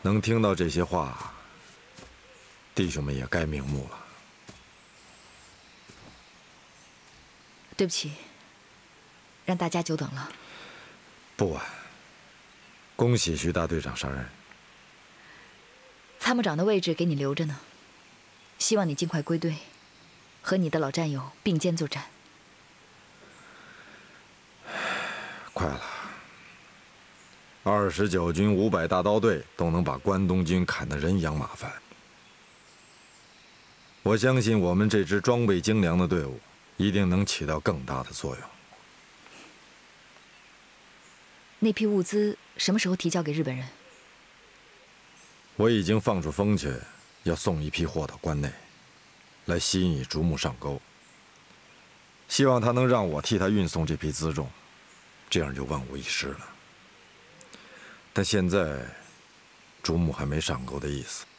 能听到这些话，弟兄们也该瞑目了。 对不起，让大家久等了。 不晚。恭喜徐大队长上任。 参谋长的位置给你留着呢，希望你尽快归队，和你的老战友并肩作战。 快了，29军500大刀队都能把关东军砍得人仰马翻。我相信我们这支装备精良的队伍一定能起到更大的作用。 那批物资什么时候提交给日本人？ 我已经放出风去，要送一批货到关内，来吸引竹木上钩。希望他能让我替他运送这批辎重，这样就万无一失了。但现在，竹木还没上钩的意思。